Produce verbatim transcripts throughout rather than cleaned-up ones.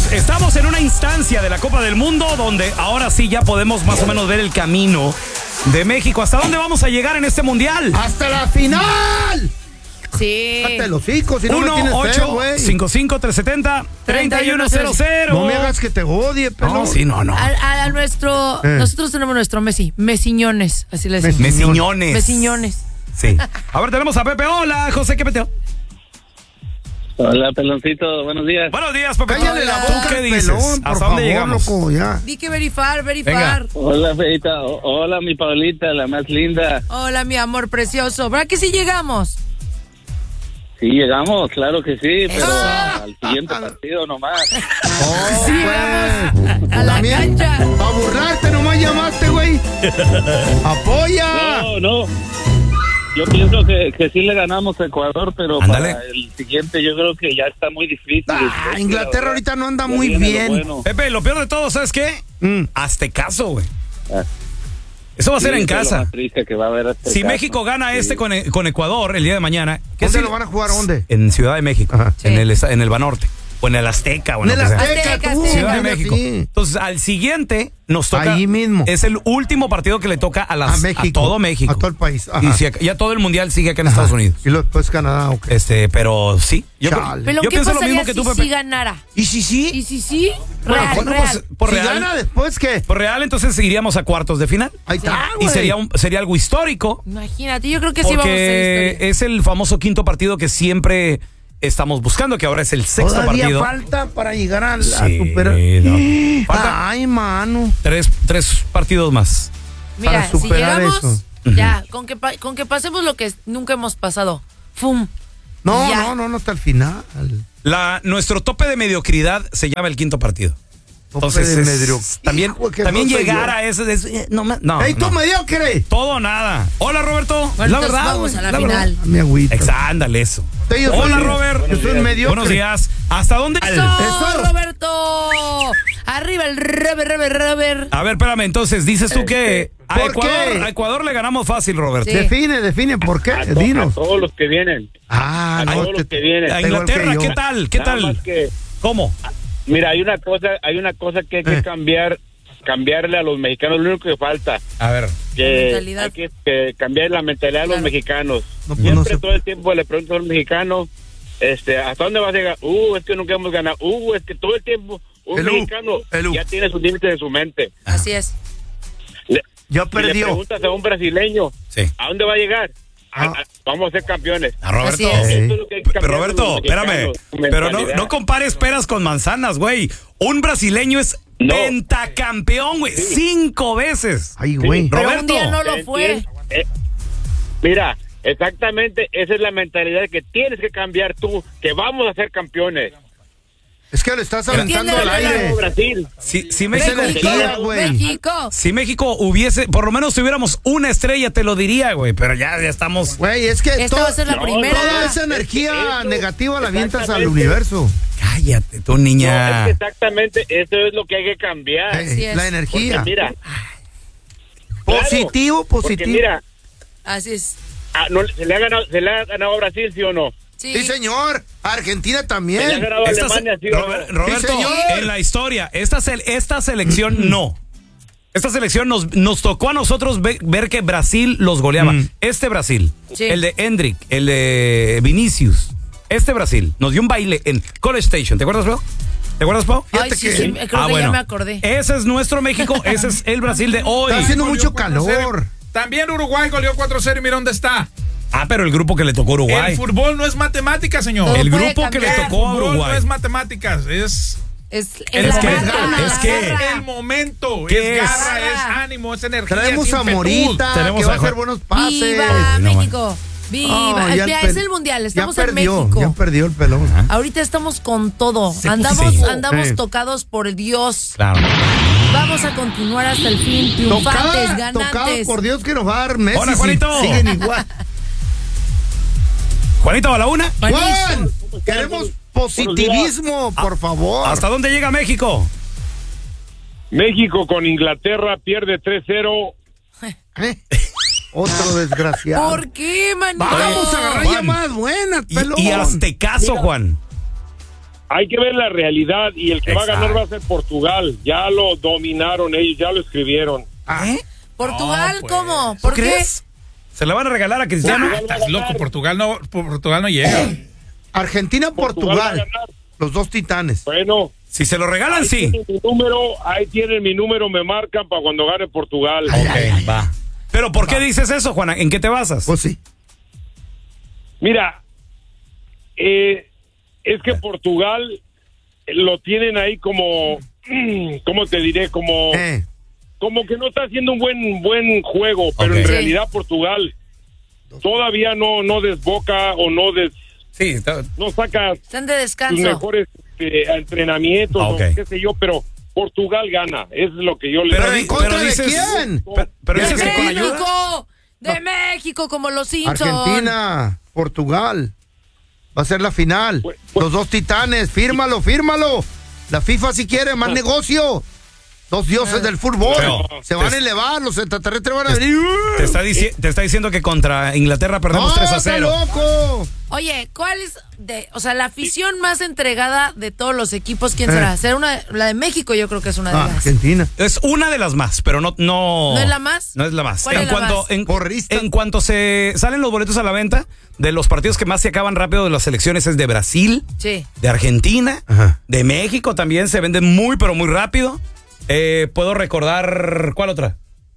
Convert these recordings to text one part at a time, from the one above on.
estamos en una instancia de la Copa del Mundo donde ahora sí ya podemos más o menos ver el camino de México. ¿Hasta dónde vamos a llegar en este mundial? ¡Hasta la final! Sí. Cállate los hocicos, si no me uno tienes ocho feo, güey. cinco cinco tres siete cero tres uno cero cero. No me hagas que te odie, pelón. No, sí, no, no. A, a- a nuestro, Eh. nosotros tenemos nuestro Messi, Mesiñones, así le decimos. Mesiñones. Mesiñones. Sí. A ver, tenemos a Pepe. Hola, José, ¿qué peteo? Hola, peloncito, buenos días. Buenos días, Pepe. Cállale la Hola. boca, ¿Qué dices? pelón, por ¿Hasta favor, dónde llegamos? loco, ya. Di que verifar, Venga. verifar. Hola, Feita. O- Hola, mi Paulita, la más linda. Hola, mi amor precioso. ¿Verdad que sí llegamos? Sí, llegamos, claro que sí, pero Ah. al siguiente partido nomás. Oh, Sí, pues. vamos a la También, cancha. para burlarte nomás llamaste, güey. ¡Apoya! No, no. Yo pienso que, que sí le ganamos a Ecuador, pero Ándale. para el siguiente yo creo que ya está muy difícil. Ah, Inglaterra ahorita no anda Ya muy viene lo bien. bueno. Pepe, lo peor de todo, ¿sabes qué? Mm. Aztecaso, güey. Ah, Eso va a ser sí, en eso es lo casa. más triste que va a haber este Si caso. México gana Sí. este con, e- con Ecuador el día de mañana, ¿qué ¿Dónde es lo van a jugar? ¿Dónde? En Ciudad de México, Ajá. en, Sí. el, esta- en el Banorte, o en el Azteca, o en, En lo el que sea. Azteca, Azteca, tú. Azteca. Ciudad de Mira, México. sí. Entonces, al siguiente nos toca. Ahí mismo. Es el último partido que le toca a, las, A México. todo México. A todo el país. Ajá. Y si ac- ya todo el mundial sigue acá en Estados Unidos. Y luego después Canadá, ok. Este, pero sí. Yo, Chale. Pero yo ¿qué pienso lo pasaría mismo que tú, si Pepe. sí ganara? ¿Y si sí? ¿Y si sí? Bueno, Real, bueno, real. pues, por si real, gana después, ¿qué? por real, entonces iríamos a cuartos de final. Ahí está, Y güey. sería, un, sería algo histórico. Imagínate, yo creo que sí vamos a hacer Porque historia. es el famoso quinto partido que siempre estamos buscando, que ahora es el sexto Todavía partido. falta para llegar a, a Sí, superar. no. Falta- Ay, mano. Tres, tres partidos más. Mira, para si superar llegamos, eso. ya, con que, pa- con que pasemos lo que nunca hemos pasado. ¡Fum! No, Ya. no, no, no hasta el final. La, nuestro tope de mediocridad se llama el quinto partido. Tope Entonces, de es- medio- también, Hijo, qué también cosa llegar yo. a ese... es- eh, no, me- no, ¡Ey, tú no. mediocre! Todo o nada. Hola, Roberto. Bueno, la entonces verdad, vamos güey, a la verdad. final. A mi agüita. Exa- Ándale, eso. Sí, yo soy- Hola, Robert. Yo soy un mediocre. Buenos días. ¿Hasta dónde? ¡Eso, Eso. Roberto! Arriba el Robert, Robert, Robert. A ver, espérame, entonces, dices tú que a ¿por Ecuador, qué? a Ecuador le ganamos fácil, Roberto. Sí. Define, define, ¿por qué? A, to- a Dinos. todos los que vienen. Ah, A no, todos los te- que vienen. A Está igual que Inglaterra, yo. ¿qué tal? ¿Qué Nada tal? más que, ¿Cómo? mira, hay una cosa, hay una cosa que hay que Eh. cambiar, cambiarle a los mexicanos, lo único que falta. A ver. Que La mentalidad. hay que, que cambiar la mentalidad de los Claro. mexicanos. No, pues, Siempre no se- todo el tiempo le pregunto a los mexicanos, este, ¿hasta dónde vas a llegar? Uh, es que nunca hemos ganado. Uh, es que todo el tiempo un El U, mexicano el U. ya tiene sus límites en su mente. Así es. Le, Ya si le perdió. preguntas a un brasileño, Sí. ¿a dónde va a llegar? A- Ah. a- vamos a ser campeones. A Roberto. Así es. Eso es lo que hay que Pero, cambiar Roberto, los espérame. mexicanos, su Pero no, mentalidad. no compares peras con manzanas, güey. Un brasileño es No. pentacampeón, güey. Cinco veces. Ay, güey. Pero un Roberto. día no lo fue. ¿Entiendes? Eh, mira, exactamente esa es la mentalidad que tienes que cambiar tú, que vamos a ser campeones. Es que le estás aventando al Entiéndelo, aire. Como Brasil. Si, si Esa México, energía, güey. México. si México hubiese, por lo menos tuviéramos una estrella, te lo diría, güey. Pero ya, ya estamos. Güey, es que Esta todo- va a ser la No, primera. toda esa energía Eso, negativa la avientas al exactamente. universo. Cállate, tú, No, niña. es que exactamente eso es lo que hay que cambiar. Eh, Así es. la Porque energía. mira, Positivo, porque positivo. mira, Así es. ah, no, se le ha ganado, se le ha ganado a Brasil, ¿sí o no? Sí. Sí, señor. Argentina Se le ha también. ganado a Esta Alemania, se- ¿sí o Robert- no? Roberto, Sí, señor. en la historia, esta, sel- esta selección no. Esta selección nos, nos tocó a nosotros ve- ver que Brasil los goleaba. Mm. Este Brasil, Sí. el de Hendrick, el de Vinicius, este Brasil nos dio un baile en College Station. ¿Te acuerdas, Pau? ¿Te acuerdas, Pau? Ay, Fíjate sí, que- sí, creo que ya me acordé. Ese es nuestro México, ese es el Brasil de hoy. Está haciendo Goleó mucho cuatro cero. calor. También Uruguay goleó cuatro cero y mira dónde está. Ah, pero el grupo que le tocó a Uruguay. El fútbol no es matemática, señor. Todo El puede grupo que le cambiar. tocó a El fútbol Uruguay. no es matemáticas, es Es, Es la que- garra, es la que- garra. el momento, ¿Qué es es? garra, es ánimo, es energía. Traemos es a ímpetu. Morita, Tenemos que va a a hacer Juan- buenos pases. ¡Viva Ay, no, México! ¡Viva! Oh, ya Mira, el es pel- el mundial, ya estamos en perdió, México. Ya perdió el pelón. Ahorita estamos con todo. Se Andamos, puso. andamos Sí. tocados por Dios. Claro. Vamos a continuar hasta el fin, triunfantes, Tocada, tocada ganantes. por Dios que nos va a dar Messi. Hola, si Juanito. siguen igual. Juanito, ¿a la una? Juan, queremos positivismo, por favor. ¿Hasta dónde llega México? México con Inglaterra pierde tres cero. ¿Eh? Otro desgraciado. ¿Por qué, manito? Vamos a agarrar Juan. llamadas buenas, pelón. Y, y hazte caso, Juan. hay que ver la realidad y el que Exacto. va a ganar va a ser Portugal. Ya lo dominaron ellos, ya lo escribieron. ¿Eh? ¿Portugal No, pues. cómo? ¿Por qué? ¿Crees? ¿Se la van a regalar a Cristiano? Portugal va a Estás loco, ganar. Portugal no, Portugal no llega. Argentina, Portugal va a Portugal. ganar. Los dos titanes. Bueno, Si se lo regalan, ahí sí. tienen mi número, ahí tienen mi número, me marcan para cuando gane Portugal. Ok, va. Pero ¿por qué dices eso, Juana? ¿En qué te basas? Pues sí. Mira, eh, es que Portugal lo tienen ahí como, ¿cómo te diré? Como, Eh. como que no está haciendo un buen buen juego, pero Ok. en Sí. realidad Portugal todavía no no desboca o no des, Sí, está- no saca Están de sus descanso. mejores eh, entrenamientos Ah, ok. o qué sé yo, pero Portugal gana, es lo que yo le Pero, ¿Pero di- en contra pero de dices, quién? Pero, pero ¿De dices que con ayuda. ¡México! ¡De México, como los Simpsons! Argentina, Portugal. Va a ser la final. Pues- pues- Los dos titanes, fírmalo, fírmalo. La FIFA si quiere, más negocio. Dos dioses del fútbol. Pero- Se van a te- elevar, los extraterrestres van a venir. Te está, dici- te está diciendo que contra Inglaterra perdemos ¡No, tres a está cero. loco! Oye, ¿cuál es, de, o sea, la afición más entregada de todos los equipos? ¿Quién Eh. será? ¿Será una, la de México? Yo creo que es una de Ah, las. Argentina. Es una de las más, pero no no ¿No es la más? No es la más. ¿Cuál En es la cuanto más? en, Porrista. en cuanto se salen los boletos a la venta de los partidos que más se acaban rápido de las selecciones es de Brasil, Sí. de Argentina, Ajá. de México también se venden muy pero muy rápido. Eh, puedo recordar ¿cuál otra?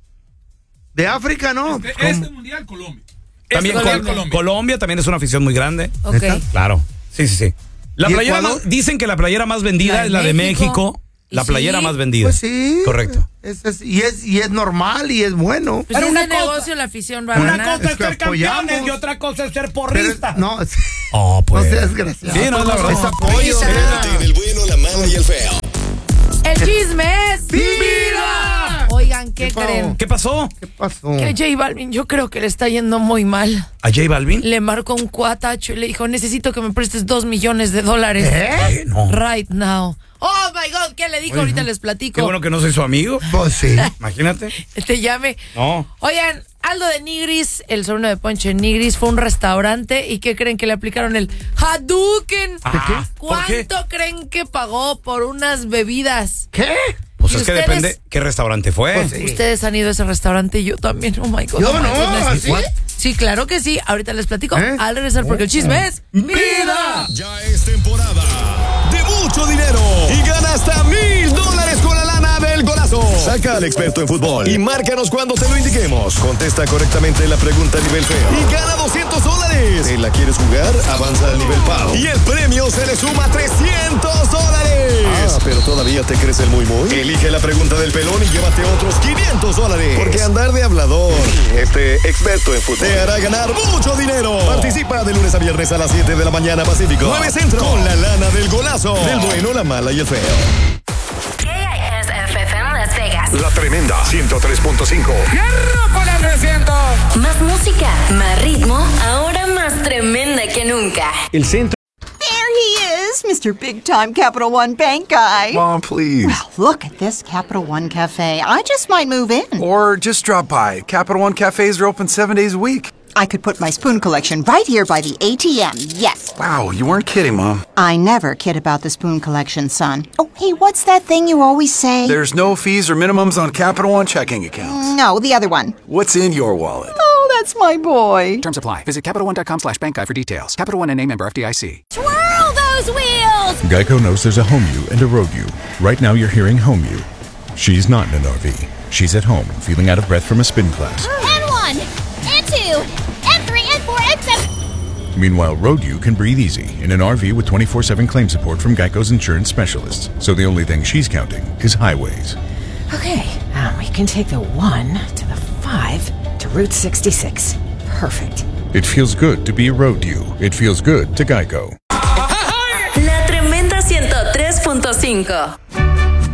De África, ¿no? Este, ¿Cómo? este mundial, Colombia. También Este mundial, Col- Colombia. Colombia también es una afición muy grande. Ok. ¿Neta? Claro. Sí, sí, sí. La ¿Y playera Ecuador? más- dicen que la playera más vendida La de es la de México. México. ¿Y La playera sí? más vendida. Pues sí. Correcto. Es- es- y, es, y es normal y es bueno. Pues Pero es una de cosa- negocio, la afición va a Una ganar. cosa Es es que ser campeones apoyamos. y otra cosa es ser Pero, porristas. no, Oh, no pues. seas desgraciado. Sí, no, es la verdad. Es apoyo. Ahorita. En el bueno, la mala y el feo. El chisme es ¡Vida! Oigan, ¿qué, ¿Qué pasó? creen? ¿Qué pasó? ¿Qué pasó? Que J Balvin, yo creo que le está yendo muy mal. ¿A J Balvin? Le marcó un cuatacho y le dijo, necesito que me prestes dos millones de dólares. Eh, no. Right now. Oh my God, ¿qué le dijo? Oye, Ahorita no. les platico. Qué bueno que no soy su amigo. Pues sí. Imagínate. Te llame. No. Oigan, Aldo de Nigris, el sobrino de Poncho de Nigris, fue a un restaurante y ¿qué creen que le aplicaron el Hadouken? Ah, ¿por qué? ¿Cuánto creen que pagó por unas bebidas? ¿Qué? Pues ¿Y es que ustedes? depende qué restaurante fue. Pues sí. Ustedes han ido a ese restaurante y yo también. Oh my God. Yo oh my no, goodness. ¿sí? Sí, claro que sí. Ahorita les platico ¿Eh? al regresar porque el chisme es vida. Ya es temporada de mucho dinero y gana hasta mil dólares con la lana del golazo. Saca al experto en fútbol y márcanos cuando te lo indiquemos. Contesta correctamente la pregunta a nivel feo y gana doscientos dólares. ¿Te la quieres jugar? Avanza al nivel pavo y el premio se le suma trescientos dólares. Ah, pero todavía te crees el muy muy. Elige la pregunta del pelón y llévate otros quinientos dólares. Porque andar de hablador, este experto en fútbol, te hará ganar mucho dinero. Participa de lunes a viernes a las siete de la mañana Pacífico. nueve Centro. Con la lana del golazo. Del bueno, la mala y el feo. K I S F M Las Vegas. La tremenda ciento tres punto cinco. Más música, más ritmo, ahora más tremenda que nunca. El centro. There he is, Mister Big Time Capital One Bank guy. Mom, please. Look at this Capital One Cafe. I just might move in. Or just drop by. Capital One cafes are open seven days a week. I could put my spoon collection right here by the A T M. Yes. Wow, you weren't kidding, Mom. I never kid about the spoon collection, son. Oh, hey, what's that thing you always say? There's no fees or minimums on Capital One checking accounts. No, the other one. What's in your wallet? Oh, that's my boy. Terms apply. Visit CapitalOne.com slash bank guide for details. Capital One N A member F D I C. Twirl those wheels! Geico knows there's a home you and a road you. Right now you're hearing home you. She's not in an R V. She's at home, feeling out of breath from a spin class. And one, and two, and three, and four, and seven. Meanwhile, road you can breathe easy in an R V with twenty-four seven claim support from Geico's insurance specialists. So the only thing she's counting is highways. Okay, um, we can take the one to the five to Route sixty-six. Perfect. It feels good to be a road you. It feels good to Geico. La tremenda ciento tres punto cinco.